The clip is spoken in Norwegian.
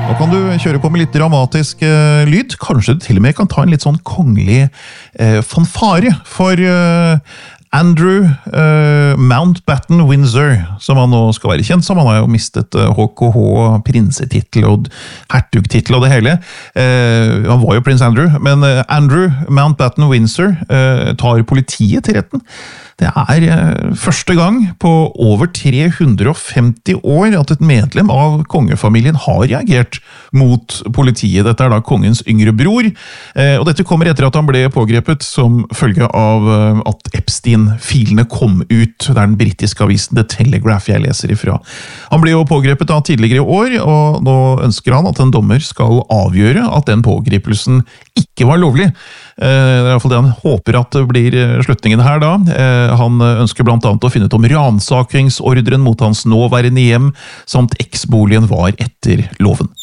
Nå kan du kjøre på med litt dramatisk lyd. Kanskje du til og med kan ta en litt sånn kongelig fanfare for Andrew Mountbatten Windsor, som han nå skal være kjent som. Han har jo mistet HKH, prinsetittel og hertugtittel og det hele. Han var jo prins Andrew, men Andrew Mountbatten Windsor tar politiet til retten. Det første gang på over 350 år at et medlem av kongefamilien har reagert mot politiet. Dette da kongens yngre bror, og dette kommer etter at han ble pågrepet som følge av at Epstein-filene kom ut. Det den britiske avisen The Telegraph jeg leser ifra. Han ble jo pågrepet da tidligere i år, og nå ønsker han at en dommer skal avgjøre at den pågripelsen ikke var lovlig. Det i hvert fall det han håper at det blir slutningen her da. Han ønsker blant annet å finne ut om ransakingsordren mot hans nåværende hjem, samt eksboligen var etter loven.